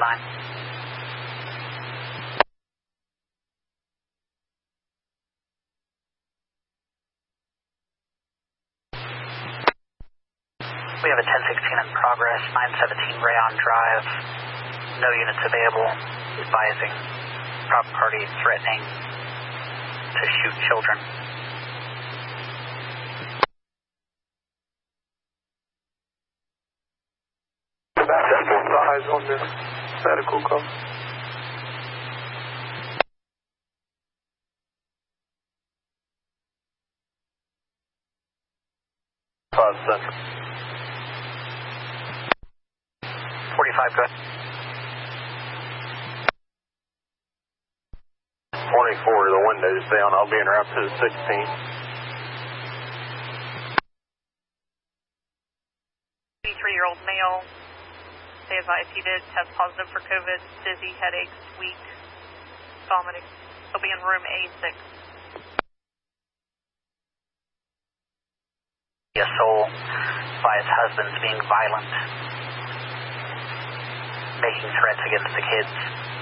9. We have a 1016 in progress, 917 Rayon Drive. No units available. Advising prop party threatening to shoot children. Eyes on this medical call. Central. 45, go ahead. 24, the window's down. I'll be en route to the 16. 83-year-old male. Stay advised he did test positive for COVID. Dizzy, headaches, weak, vomiting. He'll be in room A6. Assault by his husband's being violent, making threats against the kids.